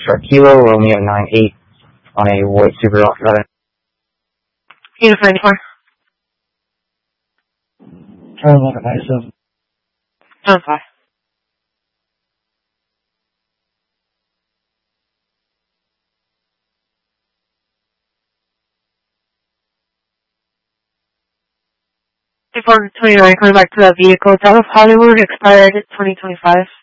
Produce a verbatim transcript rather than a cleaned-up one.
for Kilo Romeo nine eight on a white Super eleven. Unit ninety-four. Turn eleven ninety-seven. Turn five. four twenty-nine, coming back to that vehicle. That was Hollywood, expired twenty twenty-five.